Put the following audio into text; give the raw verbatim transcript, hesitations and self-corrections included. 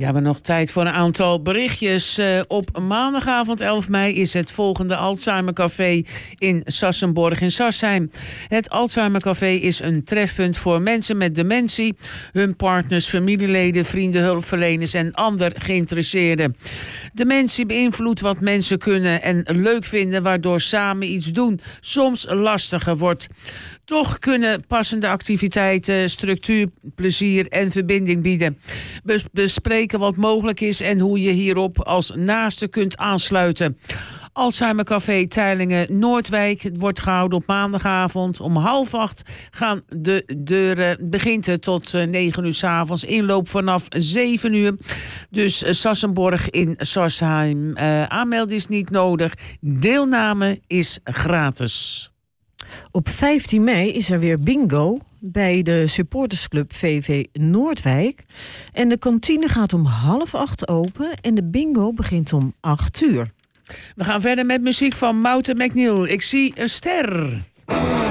Ja, we hebben nog tijd voor een aantal berichtjes. Uh, op maandagavond elf mei is het volgende Alzheimer Café in Sassenborg in Sassheim. Het Alzheimer Café is een trefpunt voor mensen met dementie, hun partners, familieleden, vrienden, hulpverleners en ander geïnteresseerden. Dementie beïnvloedt wat mensen kunnen en leuk vinden, waardoor samen iets doen soms lastiger wordt. Toch kunnen passende activiteiten structuur, plezier en verbinding bieden. We bespreken wat mogelijk is en hoe je hierop als naaste kunt aansluiten. Alzheimer Café Teylingen Noordwijk wordt gehouden op maandagavond. Om half acht gaan de deuren, begint het tot negen uur 's avonds. Inloop vanaf zeven uur. Dus Sassenborg in Sassheim. Uh, aanmelden is niet nodig. Deelname is gratis. Op vijftien mei is er weer bingo bij de supportersclub V V Noordwijk. En de kantine gaat om half acht open en de bingo begint om acht uur. We gaan verder met muziek van Mouten McNeil. Ik zie een ster.